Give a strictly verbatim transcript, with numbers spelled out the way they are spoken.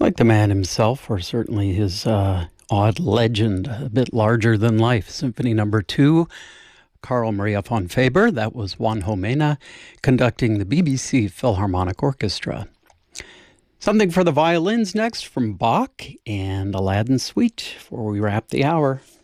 Like the man himself, or certainly his uh, odd legend, a bit larger than life. Symphony Number Two, Carl Maria von Faber. That was Juan Jomena conducting the B B C Philharmonic Orchestra. Something for the violins next from Bach and Aladdin Suite before we wrap the hour.